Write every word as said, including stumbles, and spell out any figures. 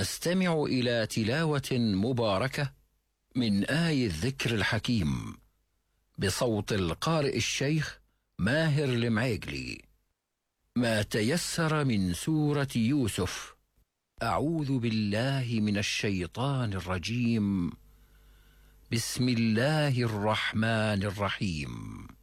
نستمع إلى تلاوة مباركة من آي الذكر الحكيم بصوت القارئ الشيخ ماهر المعيقلي. ما تيسر من سورة يوسف. أعوذ بالله من الشيطان الرجيم. بسم الله الرحمن الرحيم.